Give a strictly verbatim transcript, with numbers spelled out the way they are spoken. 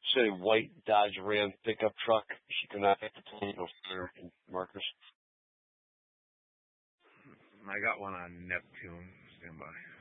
say white Dodge Ram pickup truck. She cannot get the plane no further in markers. I got one on Neptune. Stand by.